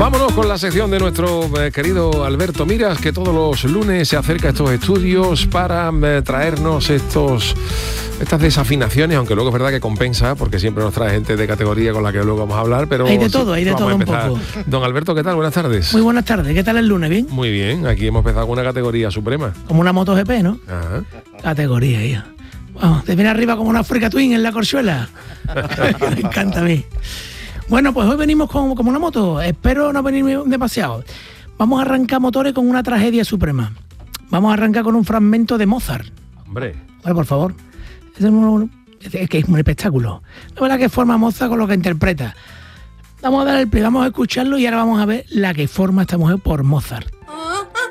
Vámonos con la sección de nuestro querido Alberto Miras, que todos los lunes se acerca a estos estudios para traernos estas desafinaciones, aunque luego es verdad que compensa, porque siempre nos trae gente de categoría con la que luego vamos a hablar, pero hay de todo un poco. Don Alberto, ¿qué tal? Buenas tardes. Muy buenas tardes, ¿qué tal el lunes? ¿Bien? Muy bien, aquí hemos empezado con una categoría suprema. Como una MotoGP, ¿no? Ajá. Categoría, hija. Vamos, te viene arriba como una Africa Twin en la corchuela. Me encanta a mí. Bueno, pues hoy venimos como una moto. Espero no venir demasiado. Vamos a arrancar motores con una tragedia suprema. Vamos a arrancar con un fragmento de Mozart. Hombre. Vale, por favor. Es que es un espectáculo. No es la que forma Mozart con lo que interpreta. Vamos a dar el play, vamos a escucharlo y ahora vamos a ver la que forma esta mujer por Mozart.